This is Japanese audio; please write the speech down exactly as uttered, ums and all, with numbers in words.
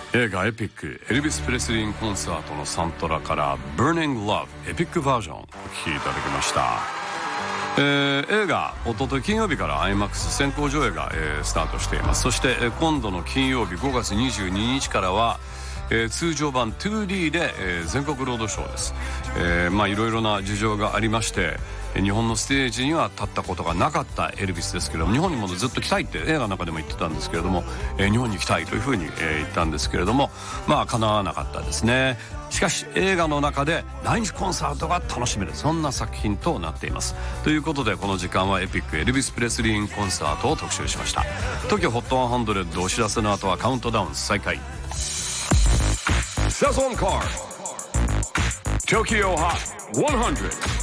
映画エピックエルビス・プレスリーコンサートのサントラから「Burning Love」エピックバージョンお聴きいただきました。えー、映画おととい金曜日から アイマックス 先行上映が、えー、スタートしています。そして、えー、今度の金曜日ごがつにじゅうににちからは、えー、通常版 ツーディー で、えー、全国ロードショーです。えー、まあいろいろな事情がありまして日本のステージには立ったことがなかったエルビスですけれども、日本にもずっと来たいって映画の中でも言ってたんですけれども、えー、日本に来たいというふうに、えー、言ったんですけれども、まあ叶わなかったですね。しかし映画の中で来日コンサートが楽しめる、そんな作品となっています。ということでこの時間はエピックエルビス・プレスリーコンサートを特集しました。 トキョ ホットハンドレッドお知らせの後はカウントダウン再開。セゾンカー トキョ ホットハンドレッド